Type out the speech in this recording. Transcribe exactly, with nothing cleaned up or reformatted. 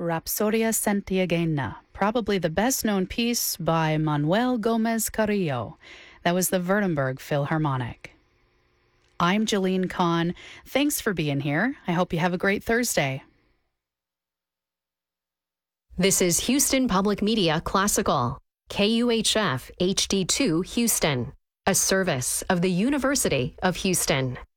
Rapsodia Santiagueña, probably the best-known piece by Manuel Gomez Carrillo. That was the Württemberg Philharmonic. I'm Jeline Kahn. Thanks for being here. I hope you have a great Thursday. This is Houston Public Media Classical, K U H F H D two Houston, a service of the University of Houston.